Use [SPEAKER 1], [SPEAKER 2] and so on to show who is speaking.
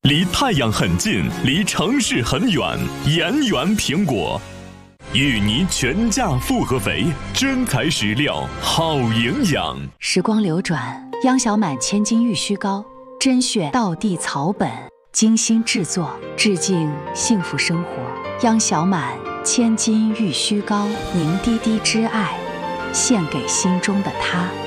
[SPEAKER 1] 离太阳很近，离城市很远。盐源苹果，芋泥全价复合肥，真材实料，好营养。
[SPEAKER 2] 时光流转，央小满千金玉虚膏，甄选道地草本，精心制作，致敬幸福生活。央小满千金玉虚膏，凝滴滴之爱，献给心中的他。